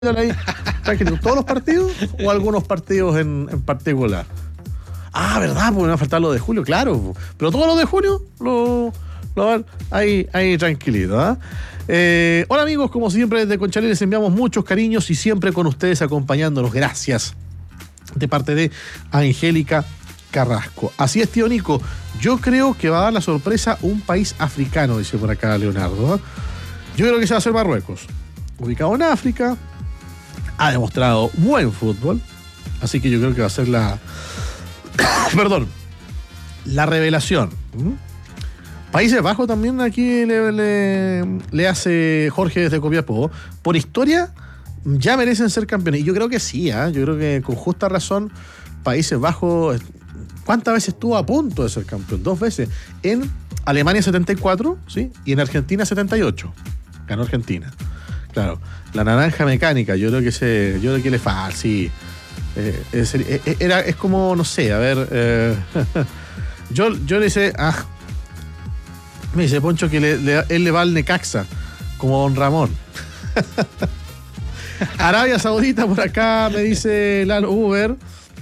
ahí, tranquilo, ¿todos los partidos o algunos partidos en particular? Ah, ¿verdad? Porque me va a faltar lo de julio, claro. Pero todos los de junio, ahí tranquilito, ¿ah? Hola amigos, como siempre desde Conchalí les enviamos muchos cariños y siempre con ustedes acompañándonos. Gracias. De parte de Angélica Carrasco. Así es, tío Nico. Yo creo que va a dar la sorpresa un país africano, dice por acá Leonardo, ¿eh? Yo creo que se va a hacer Marruecos. Ubicado en África, ha demostrado buen fútbol, así que yo creo que va a ser la revelación. Países Bajos también aquí le hace Jorge desde Copiapó. Por historia ya merecen ser campeones, y yo creo que sí, yo creo que con justa razón Países Bajos, ¿cuántas veces estuvo a punto de ser campeón? 2 veces, en Alemania 74, ¿sí? Y en Argentina 78, ganó Argentina. Claro, la naranja mecánica, yo creo que le falta, sí. Es como, no sé, a ver, yo le hice, me dice Poncho que él le va al Necaxa, como Don Ramón. Arabia Saudita por acá, me dice Lalo Uber.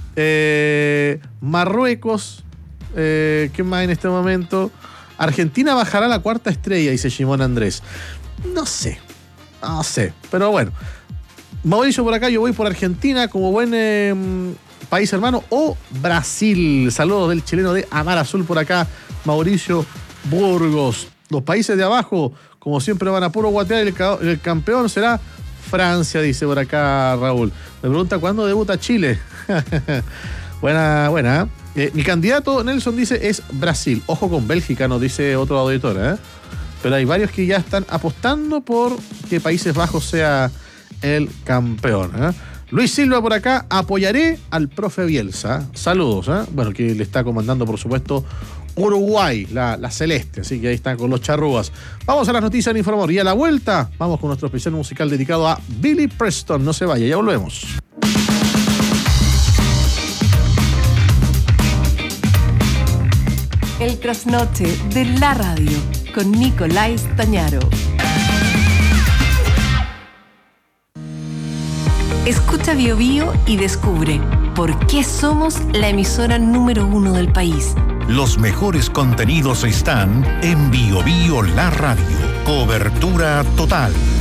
Marruecos, ¿qué más en este momento? Argentina bajará la 4ª estrella, dice Shimon Andrés. No sé, pero bueno. Mauricio por acá, yo voy por Argentina como buen país hermano, o Brasil. Saludos del chileno de Amar Azul por acá, Mauricio Burgos. Los países de abajo, como siempre, van a puro guatear. El campeón será Francia, dice por acá Raúl. Me pregunta cuándo debuta Chile. Buena. Mi candidato, Nelson, dice, es Brasil. Ojo con Bélgica, nos dice otro auditor, Pero hay varios que ya están apostando por que Países Bajos sea el campeón. Luis Silva por acá, apoyaré al profe Bielsa. Saludos, Bueno, que le está comandando, por supuesto, Uruguay, la celeste. Así que ahí están con los charrúas. Vamos a las noticias en Inframor. Y a la vuelta, vamos con nuestro especial musical dedicado a Billy Preston. No se vaya, ya volvemos. El trasnoche de la radio con Nicolás Tañaro. Escucha Bio Bio y descubre por qué somos la emisora número 1 del país. Los mejores contenidos están en Bio Bio La Radio. Cobertura total.